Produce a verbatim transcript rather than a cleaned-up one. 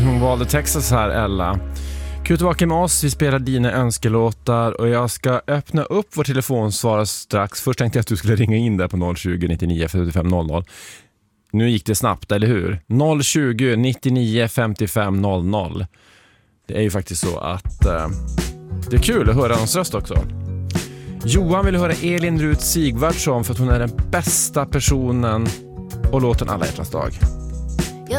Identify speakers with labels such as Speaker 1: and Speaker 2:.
Speaker 1: Hon valde Texas här, Ella. Kul att vara med oss, vi spelar dina önskelåtar och jag ska öppna upp vår telefonsvar strax. Först tänkte jag att du skulle ringa in där på noll tjugo nittionio femtiofem noll noll. Nu gick det snabbt, eller hur? noll tjugo nittionio femtiofem noll noll. Det är ju faktiskt så att eh, det är kul att höra hans röst också. Johan vill höra Elin Rut Sigvardsson för att hon är den bästa personen och låten Alla hjärtans dag.